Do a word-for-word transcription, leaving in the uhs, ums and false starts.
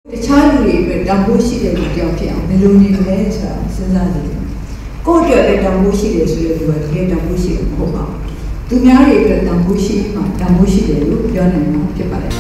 တခြားလူတွေအတွက်တန်ဖိုးရှိတဲ့လူတစ်ယောက်ဖြစ်အောင်ဘယ်လိုနေမလဲဆိုတာစဉ်းစားကြည့်တယ်ကိုယ့်အတွက်လည်းတန်ဖိုးရှိတယ်ဆိုတဲ့လူကတကယ်တန်ဖိုးရှိတယ်မဟုတ်ပါဘူးသူများတွေအတွက်တန်ဖိုးရှိမှတန်ဖိုးရှိတယ်လို့ပြောနိုင်မှာဖြစ်ပါတယ်